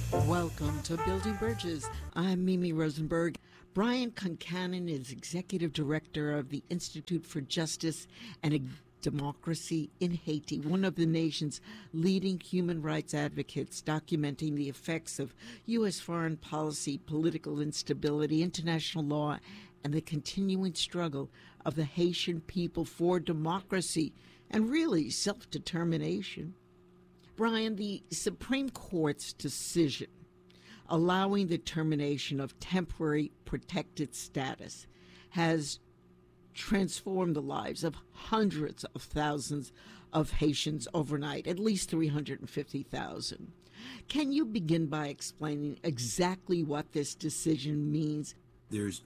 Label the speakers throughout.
Speaker 1: Welcome to Building Bridges. I'm Mimi Rosenberg. Brian Concannon is Executive Director of the Institute for Justice and Democracy in Haiti, one of the nation's leading human rights advocates, documenting the effects of U.S. foreign policy, political instability, international law, and the continuing struggle of the Haitian people for democracy and really self-determination. Brian, the Supreme Court's decision allowing the termination of temporary protected status has transformed the lives of hundreds of thousands of Haitians overnight, at least 350,000. Can you begin by explaining exactly what this decision means?
Speaker 2: There's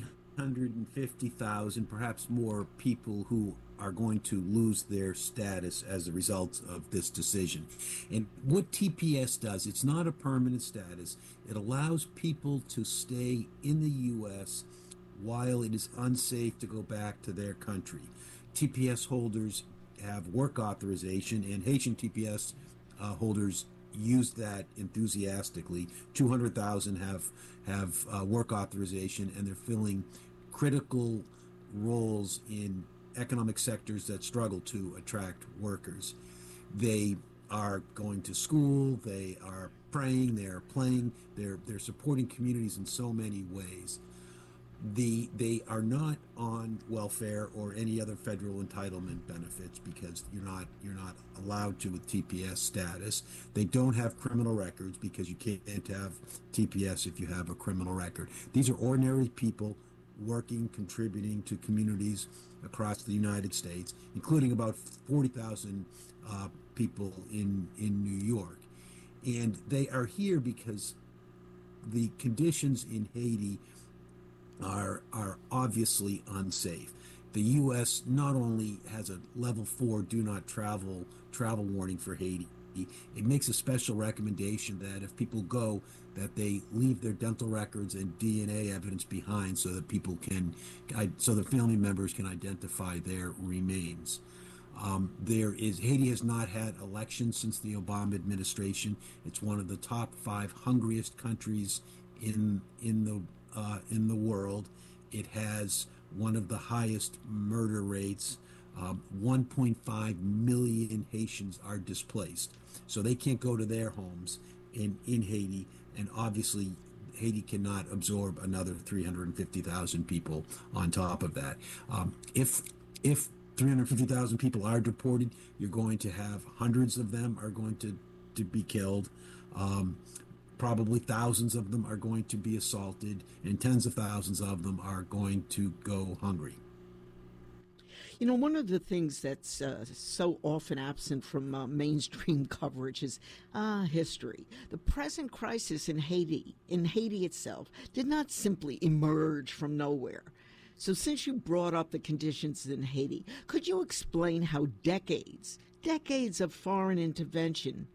Speaker 2: 350,000, perhaps more, people who are going to lose their status as a result of this decision. And what TPS does, it's not a permanent status. It allows people to stay in the U.S. while it is unsafe to go back to their country. TPS holders have work authorization, and Haitian TPS holders use that enthusiastically. 200,000 have work authorization, and they're filling critical roles in economic sectors that struggle to attract workers. They are going to school, they are praying, they are playing, they're supporting communities in so many ways. They are not on welfare or any other federal entitlement benefits because you're not allowed to with TPS status. They don't have criminal records because you can't have TPS if you have a criminal record. These are ordinary people working, contributing to communities across the United States, including about 40,000 people in New York. And they are here because the conditions in Haiti are obviously unsafe. The U.S. not only has a level 4 do not travel warning for Haiti, it makes a special recommendation that if people go, that they leave their dental records and DNA evidence behind so that so the family members can identify their remains. Haiti has not had elections since the Obama administration. It's one of the top 5 hungriest countries in the world. It has one of the highest murder rates. 1.5 million Haitians are displaced, so they can't go to their homes in Haiti, and obviously Haiti cannot absorb another 350,000 people on top of that. If 350,000 people are deported, you're going to have hundreds of them are going to be killed. Probably thousands of them are going to be assaulted, and tens of thousands of them are going to go hungry.
Speaker 1: You know, one of the things that's so often absent from mainstream coverage is history. The present crisis in Haiti itself, did not simply emerge from nowhere. So since you brought up the conditions in Haiti, could you explain how decades of foreign intervention,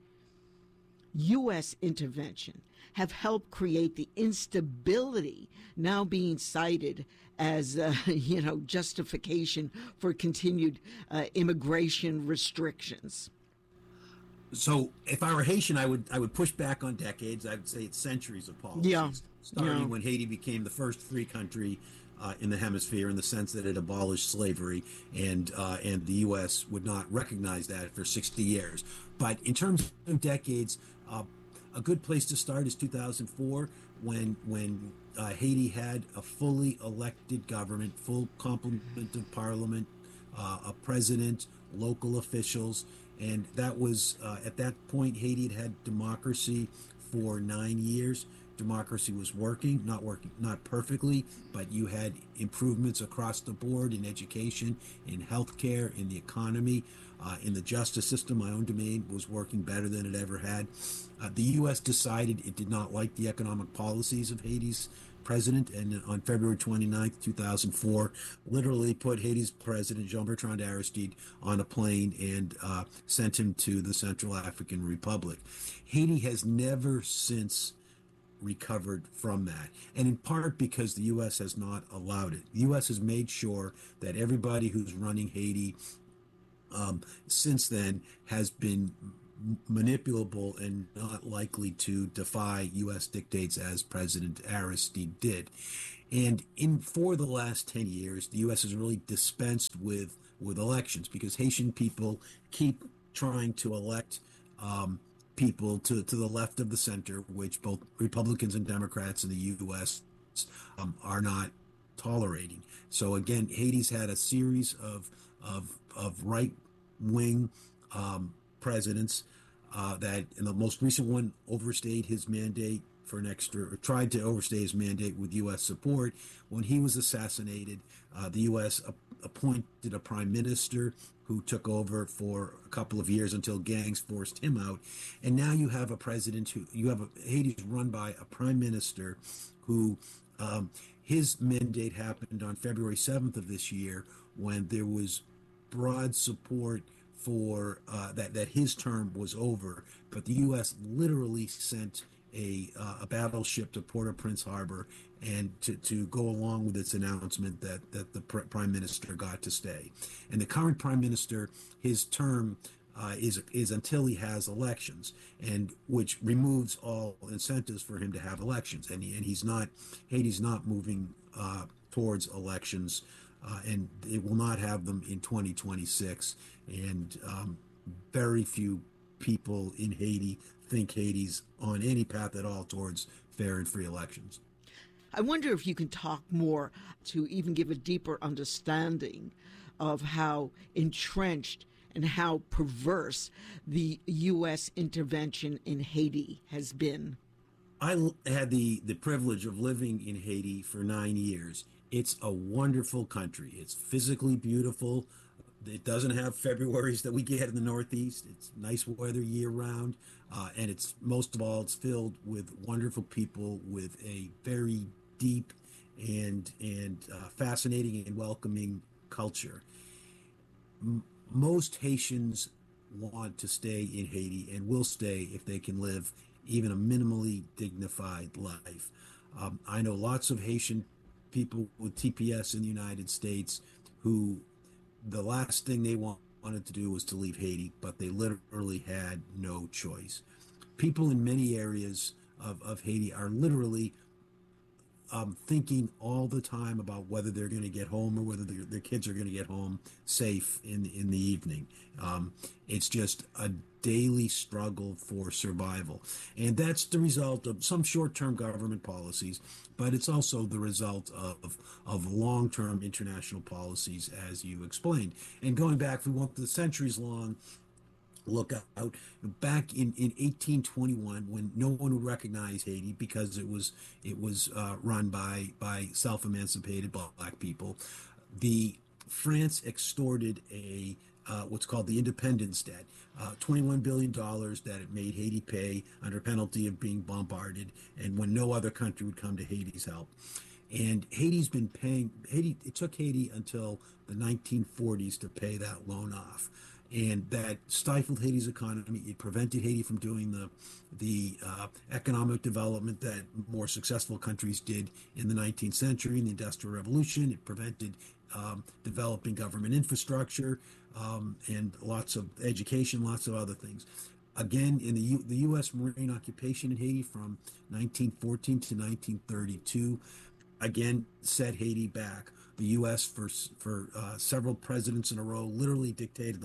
Speaker 1: U.S. intervention, have helped create the instability now being cited as, justification for continued immigration restrictions?
Speaker 2: So, if I were Haitian, I would push back on decades. I would say it's centuries of policies, starting when Haiti became the first free country in the hemisphere, in the sense that it abolished slavery, and the U.S. would not recognize that for 60 years. But in terms of decades, a good place to start is 2004, when Haiti had a fully elected government, full complement of parliament, a president, local officials, and that was at that point Haiti had democracy for 9 years. Democracy was working, not perfectly, but you had improvements across the board in education, in healthcare, in the economy, in the justice system. My own domain was working better than it ever had. The U.S. decided it did not like the economic policies of Haiti's president, and on February 29th, 2004, literally put Haiti's president, Jean-Bertrand Aristide, on a plane and sent him to the Central African Republic. Haiti has never since recovered from that, and in part because the U.S. has not allowed it. The U.S. has made sure that everybody who's running Haiti since then has been manipulable and not likely to defy U.S. dictates as President Aristide did. And for the last 10 years, the U.S. has really dispensed with elections because Haitian people keep trying to elect people to the left of the center, which both Republicans and Democrats in the U.S. Are not tolerating. So again, Haiti's had a series of right wing presidents that, in the most recent one, overstayed his mandate for an extra, or tried to overstay his mandate with U.S. support. When he was assassinated, the U.S. appointed a prime minister who took over for a couple of years until gangs forced him out. And now you have a president Haiti's run by a prime minister who his mandate happened on February 7th of this year when there was broad support for that his term was over. But the U.S. literally sent a battleship to Port-au-Prince Harbor and to go along with its announcement that the prime minister got to stay. And the current prime minister, his term is until he has elections, and which removes all incentives for him to have elections. And Haiti's not moving towards elections, and it will not have them in 2026. And very few people in Haiti think Haiti's on any path at all towards fair and free elections.
Speaker 1: I wonder if you can talk more to even give a deeper understanding of how entrenched and how perverse the U.S. intervention in Haiti has been.
Speaker 2: I had the privilege of living in Haiti for 9 years. It's a wonderful country. It's physically beautiful. It doesn't have Februarys that we get in the Northeast. It's nice weather year round. And it's most of all, it's filled with wonderful people with a very deep and fascinating and welcoming culture. Most Haitians want to stay in Haiti and will stay if they can live even a minimally dignified life. I know lots of Haitian people with TPS in the United States who the last thing they wanted to do was to leave Haiti, but they literally had no choice. People in many areas of Haiti are literally thinking all the time about whether they're going to get home or whether their kids are going to get home safe in the evening. It's just a daily struggle for survival. And that's the result of some short-term government policies, but it's also the result of long-term international policies, as you explained. And going back, if we want the centuries-long look out, back in 1821, when no one would recognize Haiti because it was run by self-emancipated black people, the France extorted a what's called the independence debt, $21 billion that it made Haiti pay under penalty of being bombarded, and when no other country would come to Haiti's help. And Haiti's been paying it took Haiti until the 1940s to pay that loan off. And that stifled Haiti's economy. It prevented Haiti from doing the economic development that more successful countries did in the 19th century in the Industrial Revolution. It prevented developing government infrastructure and lots of education, lots of other things. Again, in the U.S. Marine occupation in Haiti from 1914 to 1932, again, set Haiti back. The U.S. for several presidents in a row literally dictated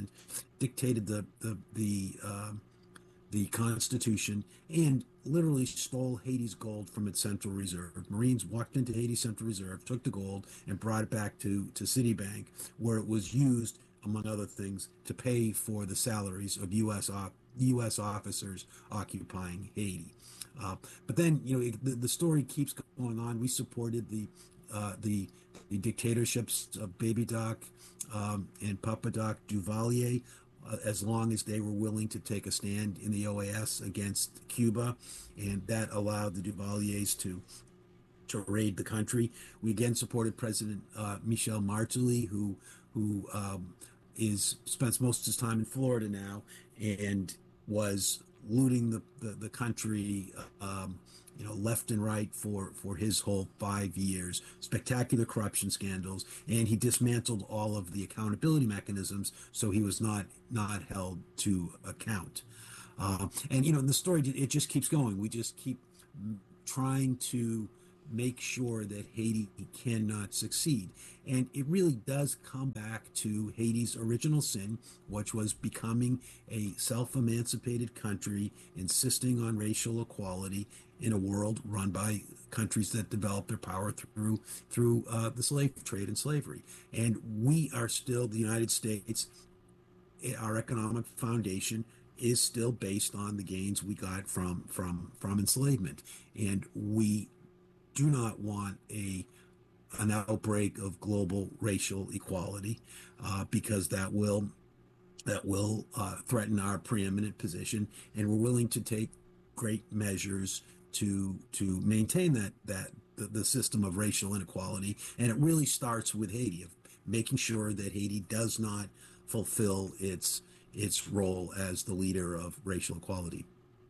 Speaker 2: the Constitution, and literally stole Haiti's gold from its Central Reserve. Marines walked into Haiti's Central Reserve, took the gold, and brought it back to Citibank, where it was used, among other things, to pay for the salaries of U.S. officers occupying Haiti. But then, the story keeps going on. We supported the dictatorships of Baby Doc and Papa Doc Duvalier, as long as they were willing to take a stand in the OAS against Cuba, and that allowed the Duvaliers to raid the country. We again supported President Michel Martelly, who spends most of his time in Florida now, and was looting the country, left and right for his whole 5 years, spectacular corruption scandals, and he dismantled all of the accountability mechanisms, so he was not held to account. And the story, it just keeps going. We just keep trying to make sure that Haiti cannot succeed. And it really does come back to Haiti's original sin, which was becoming a self-emancipated country, insisting on racial equality in a world run by countries that developed their power through the slave trade and slavery. And we are still, the United States, our economic foundation is still based on the gains we got from enslavement. And we do not want an outbreak of global racial equality, because that will threaten our preeminent position, and we're willing to take great measures to maintain the system of racial inequality. And it really starts with Haiti, of making sure that Haiti does not fulfill its role as the leader of racial equality.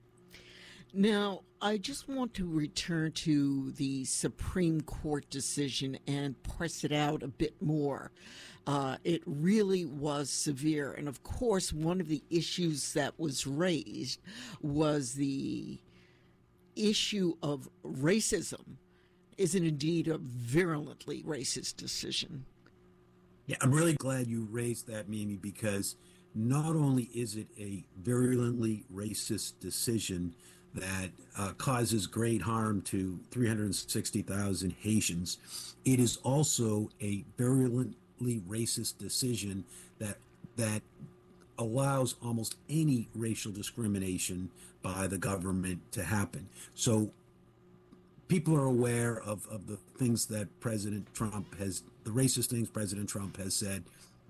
Speaker 1: Now, I just want to return to the Supreme Court decision and parse it out a bit more. It really was severe. And of course, one of the issues that was raised was the issue of racism. Is it indeed a virulently racist decision?
Speaker 2: Yeah, I'm really glad you raised that, Mimi, because not only is it a virulently racist decision that causes great harm to 360,000 Haitians, it is also a virulently racist decision that allows almost any racial discrimination by the government to happen. So people are aware of the things that President Trump has, the racist things President Trump has said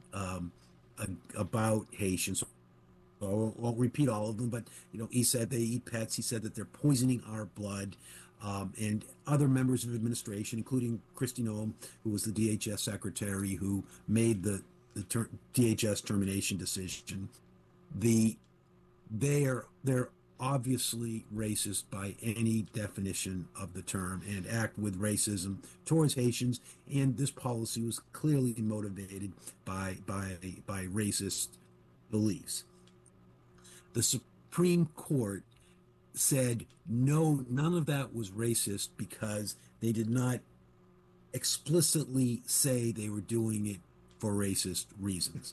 Speaker 2: about Haitians. I won't repeat all of them, but he said they eat pets. He said that they're poisoning our blood, and other members of administration, including Kristi Noem, who was the DHS secretary, who made the DHS termination decision. They're obviously racist by any definition of the term, and act with racism towards Haitians. And this policy was clearly motivated by racist beliefs. The Supreme Court said, no, none of that was racist, because they did not explicitly say they were doing it for racist reasons.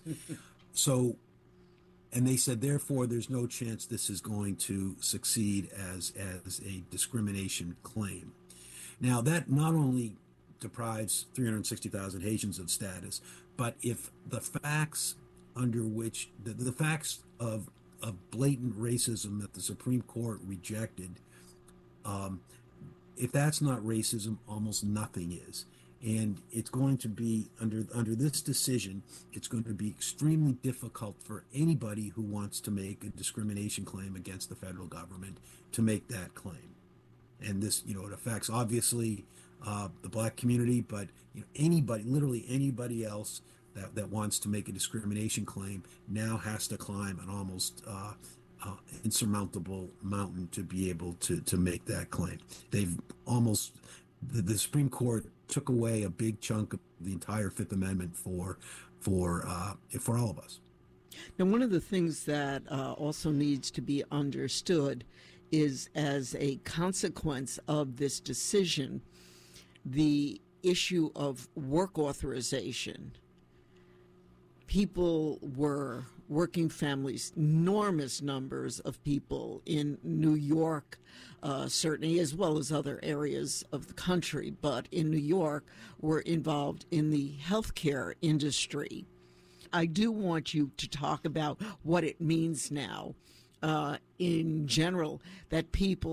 Speaker 2: And they said, therefore, there's no chance this is going to succeed as a discrimination claim. Now, that not only deprives 360,000 Haitians of status, but if the facts under which the facts of blatant racism that the Supreme Court rejected, if that's not racism, almost nothing is. And it's going to be, under this decision, it's going to be extremely difficult for anybody who wants to make a discrimination claim against the federal government to make that claim. And this, it affects, obviously, the Black community, but anybody, literally anybody else that wants to make a discrimination claim now has to climb an almost insurmountable mountain to be able to make that claim. They've almost, the Supreme Court took away a big chunk of the entire Fifth Amendment for all of us.
Speaker 1: Now, one of the things that also needs to be understood is, as a consequence of this decision, the issue of work authorization. People were working families, enormous numbers of people in New York, certainly, as well as other areas of the country, but in New York, were involved in the healthcare industry. I do want you to talk about what it means now, in general, that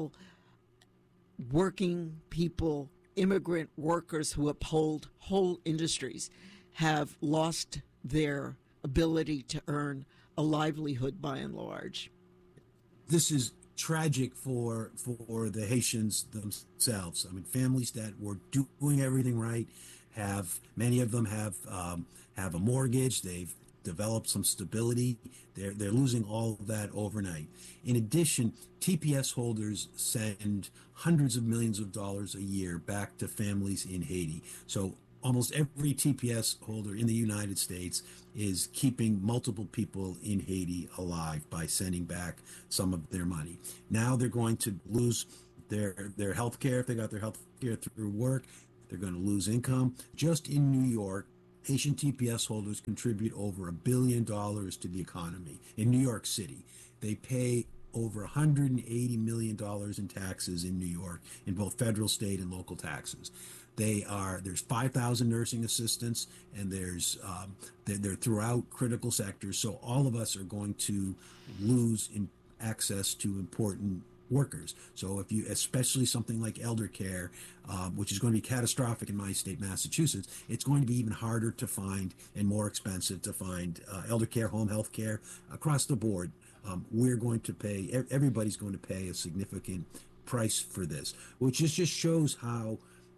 Speaker 1: immigrant workers who uphold whole industries have lost their ability to earn a livelihood by and large.
Speaker 2: This is tragic for the Haitians themselves. I mean, families that were doing everything right, many of them have a mortgage. They've develop some stability. They're losing all of that overnight. In addition, TPS holders send hundreds of millions of dollars a year back to families in Haiti. So almost every TPS holder in the United States is keeping multiple people in Haiti alive by sending back some of their money. Now they're going to lose their health care if they got their health care through work. They're going to lose income. Just in New York, Haitian TPS holders contribute over $1 billion to the economy. In New York City, they pay over $180 million in taxes in New York, in both federal, state, and local taxes. There's 5,000 nursing assistants, and they're throughout critical sectors. So all of us are going to lose in access to important workers. So if you, especially something like elder care, which is going to be catastrophic in my state, Massachusetts, it's going to be even harder to find and more expensive to find elder care, home health care across the board. We're going to pay, everybody's going to pay a significant price for this, which just shows how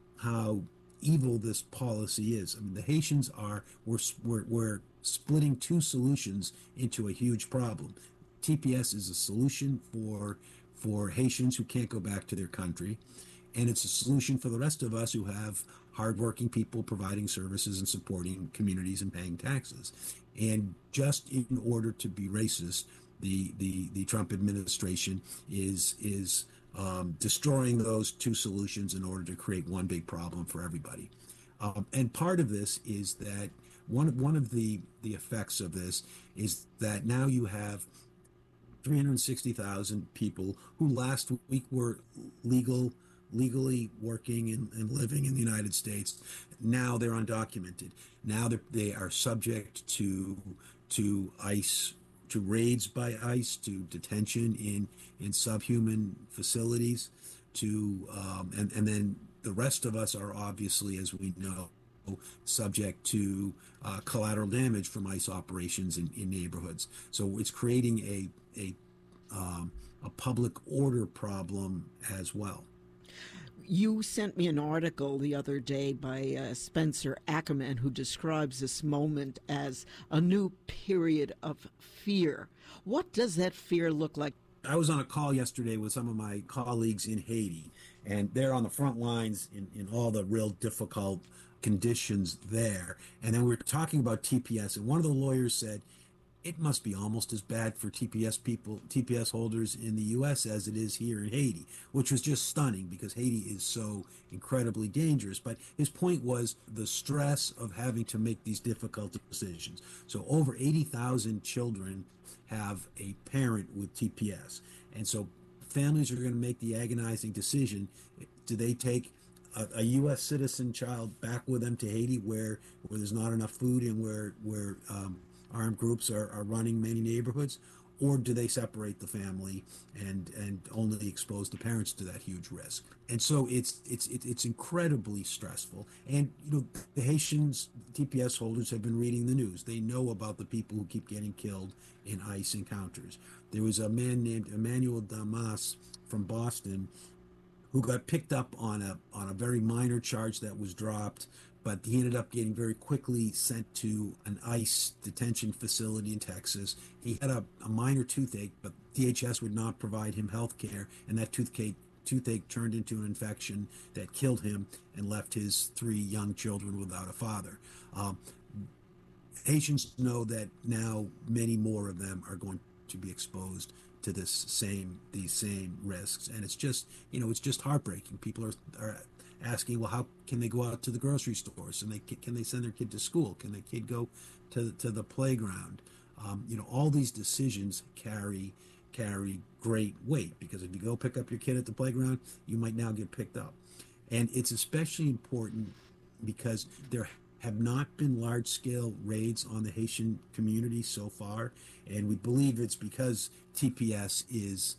Speaker 2: evil this policy is. I mean, the Haitians we're splitting two solutions into a huge problem. TPS is a solution for Haitians who can't go back to their country, and it's a solution for the rest of us who have hardworking people providing services and supporting communities and paying taxes. And just in order to be racist, the Trump administration is destroying those two solutions in order to create one big problem for everybody. And part of this is that one of the effects of this is that now you have 360,000 people who last week were legally working and living in the United States. Now they're undocumented. Now they are subject to ICE, to raids by ICE, to detention in subhuman facilities, and then the rest of us are obviously, as we know, subject to collateral damage from ICE operations in neighborhoods. So it's creating a public order problem as well.
Speaker 1: You sent me an article the other day by Spencer Ackerman, who describes this moment as a new period of fear. What does that fear look like?
Speaker 2: I was on a call yesterday with some of my colleagues in Haiti, and they're on the front lines in all the real difficult conditions there. And then we were talking about TPS, and one of the lawyers said, it must be almost as bad for TPS holders in the U.S. as it is here in Haiti, which was just stunning because Haiti is so incredibly dangerous. But his point was the stress of having to make these difficult decisions. So over 80,000 children have a parent with TPS. And so families are going to make the agonizing decision. Do they take a U.S. citizen child back with them to Haiti where there's not enough food and where armed groups are running many neighborhoods, or do they separate the family and only expose the parents to that huge risk? And so it's incredibly stressful. And the Haitians, TPS holders, have been reading the news. They know about the people who keep getting killed in ICE encounters. There was a man named Emmanuel Damas from Boston who got picked up on a very minor charge that was dropped, but he ended up getting very quickly sent to an ICE detention facility in Texas. He had a minor toothache, but DHS would not provide him health care, and that toothache turned into an infection that killed him and left his 3 young children without a father. Haitians know that now many more of them are going to be exposed to these same risks, and it's just heartbreaking. People are asking, well, how can they go out to the grocery stores? And can they send their kid to school? Can their kid go to the playground? All these decisions carry great weight, because if you go pick up your kid at the playground, you might now get picked up. And it's especially important because there have not been large-scale raids on the Haitian community so far, and we believe it's because TPS is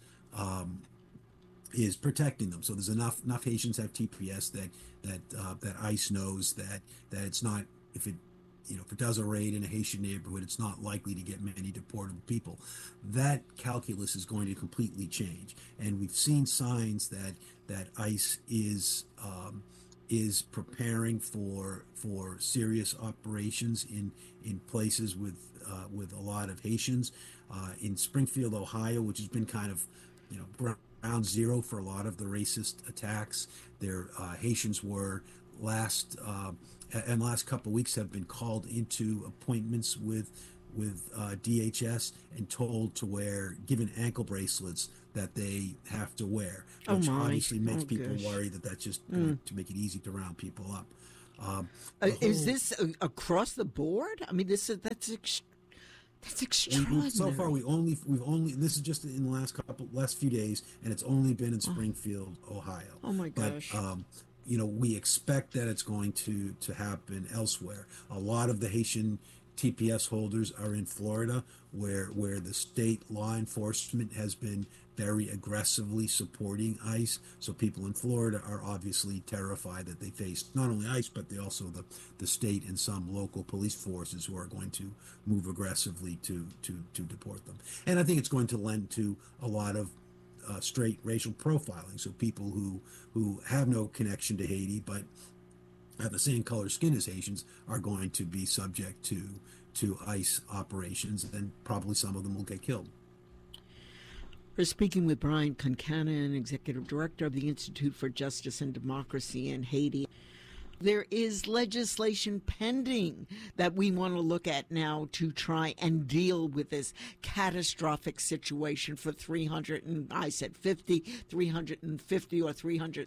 Speaker 2: protecting them. So there's enough Haitians have TPS that ICE knows that it's not, if it does a raid in a Haitian neighborhood, it's not likely to get many deportable people. That calculus is going to completely change, and we've seen signs that ICE is is preparing for serious operations in places with a lot of Haitians. In Springfield, Ohio, which has been kind of, ground zero for a lot of the racist attacks. Their Haitians were and last couple of weeks have been called into appointments with DHS and told to wear, given ankle bracelets that they have to wear, which obviously makes people worry that that's just going to make it easy to round people up.
Speaker 1: Is this across the board? I mean, that's extraordinary.
Speaker 2: So far, we've only this is just in the last few days, and it's only been in Springfield, Ohio.
Speaker 1: Oh my gosh!
Speaker 2: But, we expect that it's going to happen elsewhere. A lot of the Haitian TPS holders are in Florida, where the state law enforcement has been very aggressively supporting ICE. So people in Florida are obviously terrified that they face not only ICE, but they also the state and some local police forces who are going to move aggressively to deport them. And I think it's going to lend to a lot of straight racial profiling. So people who have no connection to Haiti, but have the same color skin as Haitians, are going to be subject to ICE operations, and probably some of them will get killed.
Speaker 1: We're speaking with Brian Concannon, Executive Director of the Institute for Justice and Democracy in Haiti. There is legislation pending that we want to look at now to try and deal with this catastrophic situation for 350 or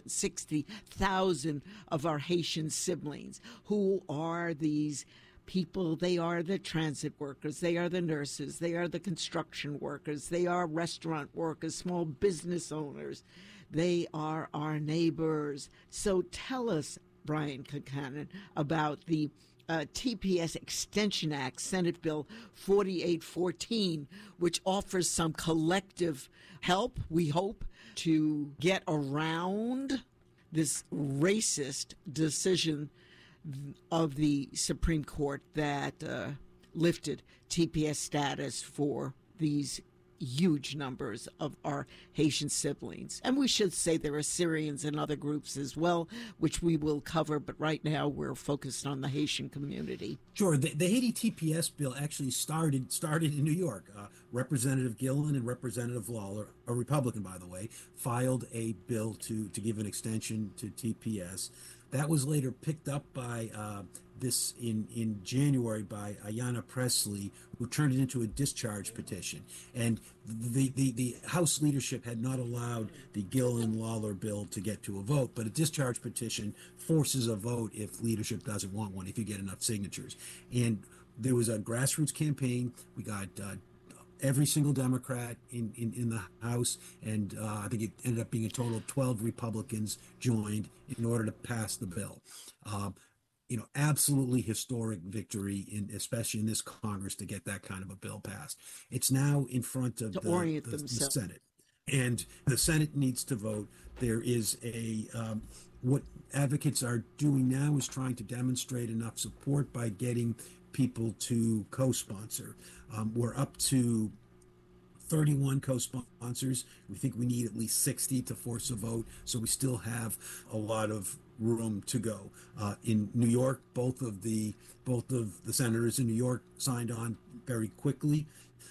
Speaker 1: 360,000 of our Haitian siblings. Who are these people? They are the transit workers, they are the nurses, they are the construction workers, they are restaurant workers, small business owners, they are our neighbors. So tell us, Brian Concannon, about the TPS Extension Act, Senate Bill 4814, which offers some collective help, we hope, to get around this racist decision of the Supreme Court that lifted TPS status for these huge numbers of our Haitian siblings. And we should say there are Syrians and other groups as well, which we will cover, but right now we're focused on the Haitian community.
Speaker 2: Sure. The Haiti TPS bill actually started in New York. Representative Gillen and Representative Lawler, a Republican, by the way, filed a bill to give an extension to TPS. That was later picked up by in January by Ayanna Pressley, who turned it into a discharge petition. And the House leadership had not allowed the Gillen-Lawler bill to get to a vote, but a discharge petition forces a vote if leadership doesn't want one, if you get enough signatures. And there was a grassroots campaign. We got every single Democrat in the House, and I think it ended up being a total of 12 Republicans joined in order to pass the bill. Absolutely historic victory, especially in this Congress, to get that kind of a bill passed. It's now in front of the Senate, and the Senate needs to vote. There is what advocates are doing now is trying to demonstrate enough support by getting people to co-sponsor. We're up to 31 co-sponsors. We think we need at least 60 to force a vote, so we still have a lot of room to go. In New York, both of the senators in New York signed on very quickly.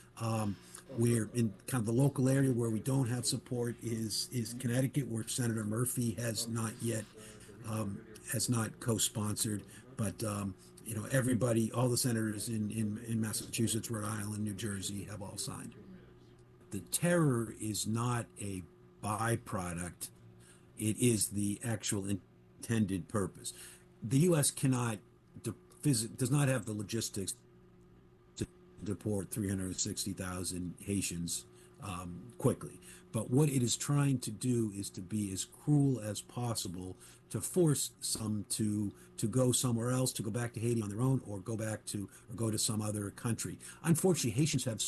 Speaker 2: We're in kind of the local area where we don't have support is Connecticut, where Senator Murphy has not yet co-sponsored, but everybody, all the senators in Massachusetts, Rhode Island, New Jersey have all signed. The terror is not a byproduct. It is the actual intended purpose. The U.S. does not have the logistics to deport 360,000 Haitians quickly. But what it is trying to do is to be as cruel as possible to force some to go somewhere else, to go back to Haiti on their own, or go to some other country. Unfortunately, Haitians have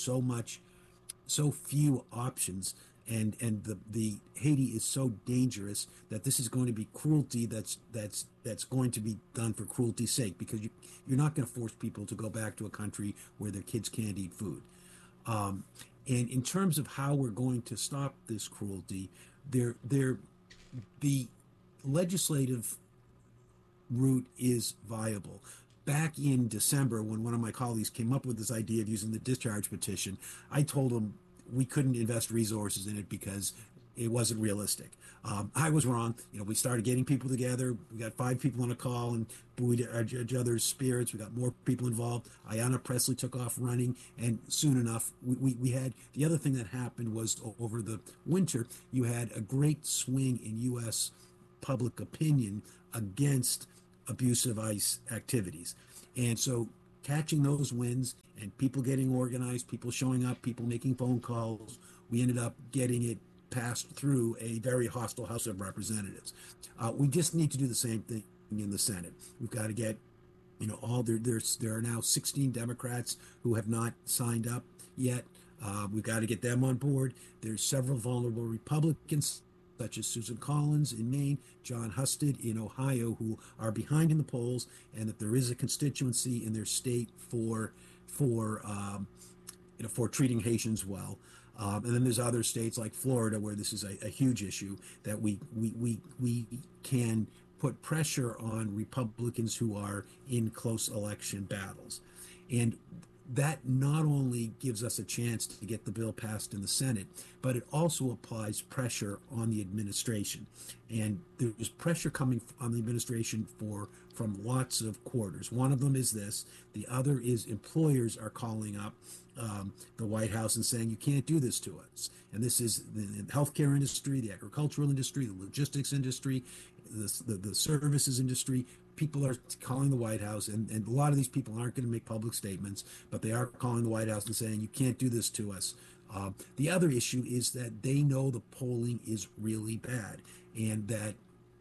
Speaker 2: so few options, and the Haiti is so dangerous that this is going to be cruelty that's going to be done for cruelty's sake, because you're not going to force people to go back to a country where their kids can't eat food. And in terms of how we're going to stop this cruelty, the legislative route is viable. Back in December, when one of my colleagues came up with this idea of using the discharge petition, I told him we couldn't invest resources in it because it wasn't realistic. I was wrong. We started getting people together. We got 5 people on a call and buoyed each other's spirits. We got more people involved. Ayanna Pressley took off running, and soon enough, we had the other thing that happened was over the winter, you had a great swing in U.S. public opinion against abusive ICE activities. And so catching those wins and people getting organized, people showing up, people making phone calls, we ended up getting it passed through a very hostile House of Representatives. We just need to do the same thing in the Senate. We've got to get, there are now 16 Democrats who have not signed up yet. We've got to get them on board. There's several vulnerable Republicans, such as Susan Collins in Maine, John Husted in Ohio, who are behind in the polls, and that there is a constituency in their state for treating Haitians well. And then there's other states like Florida where this is a huge issue that we can put pressure on Republicans who are in close election battles. And that not only gives us a chance to get the bill passed in the Senate, but it also applies pressure on the administration. And there's pressure coming on the administration from lots of quarters. One of them is this. The other is employers are calling up the White House and saying, you can't do this to us. And this is the healthcare industry, the agricultural industry, the logistics industry, the services industry. People are calling the White House, and a lot of these people aren't going to make public statements, but they are calling the White House and saying, you can't do this to us. The other issue is that they know the polling is really bad, and that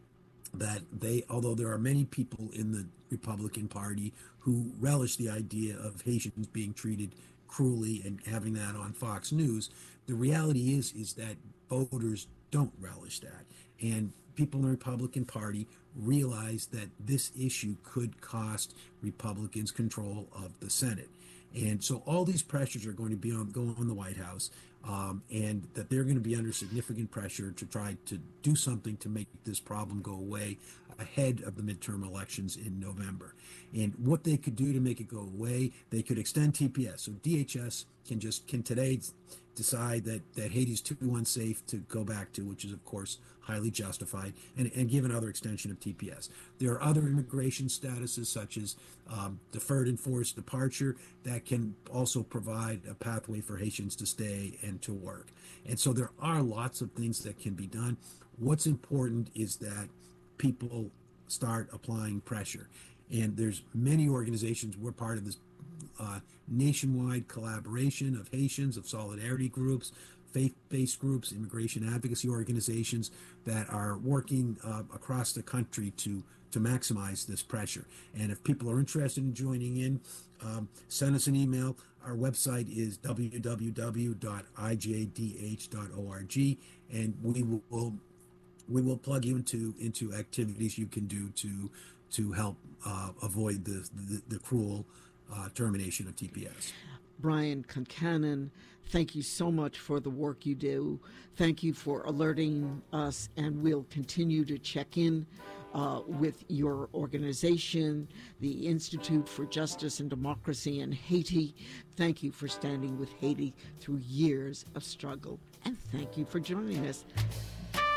Speaker 2: they, although there are many people in the Republican Party who relish the idea of Haitians being treated cruelly and having that on Fox News, the reality is that voters don't relish that. And people in the Republican Party realize that this issue could cost Republicans control of the Senate. And so all these pressures are going to go on the White House, and that they're going to be under significant pressure to try to do something to make this problem go away ahead of the midterm elections in November. And what they could do to make it go away, they could extend TPS. So DHS can today decide that Haiti's too unsafe to go back to, which is, of course, highly justified, and give another extension of TPS. There are other immigration statuses, such as deferred enforced departure, that can also provide a pathway for Haitians to stay and to work. And so there are lots of things that can be done. What's important is that people start applying pressure. And there's many organizations, we're part of this nationwide collaboration of Haitians, of solidarity groups, faith-based groups, immigration advocacy organizations that are working across the country to maximize this pressure. And if people are interested in joining in, send us an email. Our website is www.ijdh.org, and we will plug you into activities you can do to help avoid the cruel termination of TPS.
Speaker 1: Brian Concannon, thank you so much for the work you do. Thank you for alerting us, and we'll continue to check in with your organization, the Institute for Justice and Democracy in Haiti. Thank you for standing with Haiti through years of struggle, and thank you for joining us.